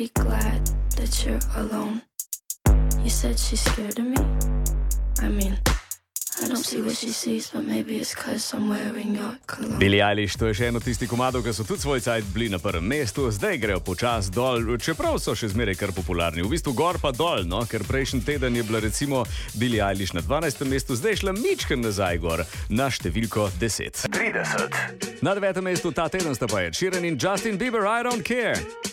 Be glad that you're alone. You said she's scared of me. I mean, I don't see what she sees, but maybe it's 'cause I'm wearing your cologne. Billie Eilish, to je še eno tisti komadov, ki so tudi svoj cajt bili na prvem mestu, zdaj grejo počas dol, čeprav so še zmeraj kar popularni. V bistvu gor pa dol, no, ker prejšnji teden je bila recimo Billie Eilish na 12. mestu, zdaj je šla mičken nazaj gor na številko 10. 30. Na 9. mestu ta teden sta pa Ed Sheeran in Justin Bieber, I Don't Care.